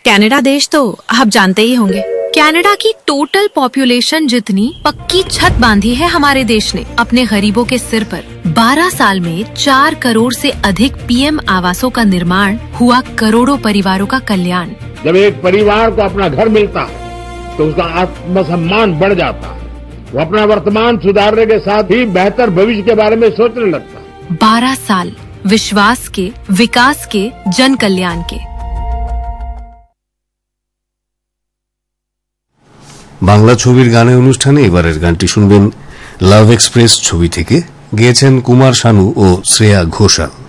Canada देश तो आप जानते ही होंगे। कनाडा की टोटल पॉपुलेशन जितनी पक्की छत बांधी है हमारे देश ने अपने गरीबों के सिर पर। 12 साल में 4 करोड़ से अधिक पीएम आवासों का निर्माण हुआ, करोड़ों परिवारों का कल्याण। जब एक परिवार को अपना घर मिलता है तो उसका आत्मसम्मान बढ़ जाता है। वो अपना वर्तमान सुधारने के साथ ही बेहतर भविष्य के बारे में सोचने लगता है। 12 साल विश्वास के, विकास के, जन कल्याण के। বাংলা ছবির গানের অনুষ্ঠানে এবারের গানটি শুনবেন লাভ এক্সপ্রেস ছবি থেকে, গেয়েছেন কুমার শানু ও শ্রেয়া ঘোষাল।